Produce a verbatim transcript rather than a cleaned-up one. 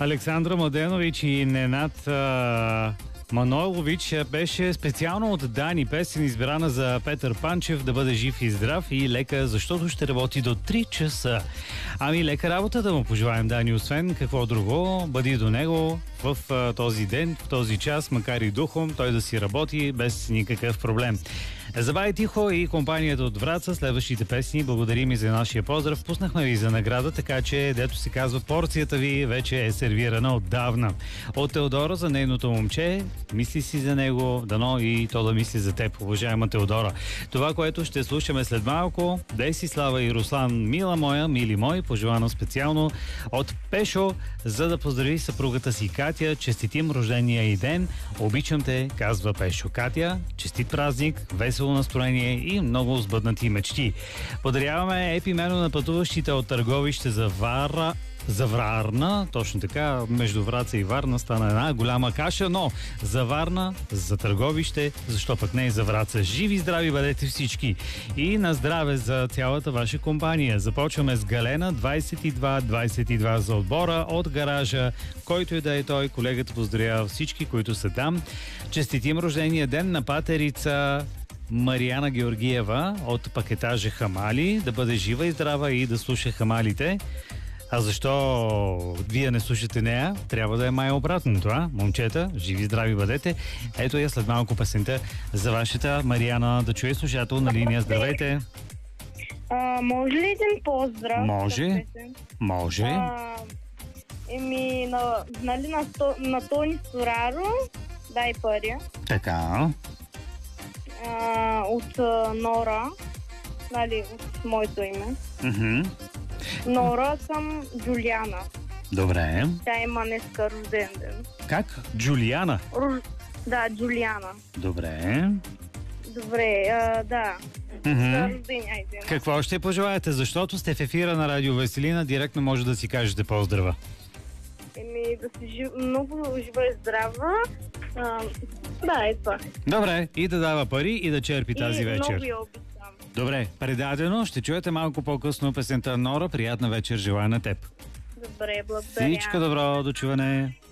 Александра Младенович и Ненад а... Манолович беше специално от Дани песен, избрана за Петър Панчев, да бъде жив и здрав и лека, защото ще работи до три часа. Ами лека работа да му пожелаем, Дани, освен какво друго, бъди до него в а, този ден, в този час, макар и духом, той да си работи без никакъв проблем. Забай тихо и компанията от Враца, следващите песни. Благодарим и за нашия поздрав. Пуснахме ви за награда, така че, дето се казва, порцията ви вече е сервирана отдавна. От Теодора за нейното момче, мисли си за него, дано и то да мисли за теб, уважаема Теодора. Това, което ще слушаме след малко, Деси, Слава и Руслан, мила моя, мили мой, пожелано специално от Пешо, за да поздрави съпругата си Катя. Честитим рождения и ден. Обичам те, казва Пешо. Катя, честит празник, весело настроение и много сбъднати мечти. Подаряваме епимено на пътуващите от Търговище за Вара, за Варна, точно така, между Враца и Варна стана една голяма каша, но за Варна, за Търговище, защо пък не и за Враца. Живи и здрави бъдете всички и на здраве за цялата ваша компания. Започваме с Галена, двайсет и два двайсет и два за отбора от гаража, който и да е той. Колегата поздравява всички, които са там. Честитим рождения ден на патерица Мариана Георгиева от пакетажа Хамали, да бъде жива и здрава и да слуша Хамалите. А защо вие не слушате нея? Трябва да е май обратно това. Момчета, живи и здрави бъдете. Ето я след малко песента за вашата Мариана. Да чуе слушател на линия. Здравейте! А, може ли един поздрав? Може. Може. А, еми, на, нали, на, на Тони Стораро, дай пари. Така. А, от а, Нора, нали, от моето име. Mm-hmm. Нора към Джулиана. Добре. Тя има днеска рожден ден. Как? Джулиана? Руж... Да, Джулиана. Добре. Добре, а, да. Mm-hmm. За рождения ден. Какво ще пожелаете? Защото сте в ефира на Радио Веселина, директно може да си кажете поздрава. Еми, да си жив... много жива и здрава. А, да, е това. Добре, и да дава пари и да черпи тази и вечер. много я обичам. Добре, предадено. Ще чуете малко по-късно песента Нора. Приятна вечер, желая на теб. Добре, благодаря. Всичко добро, до чуване.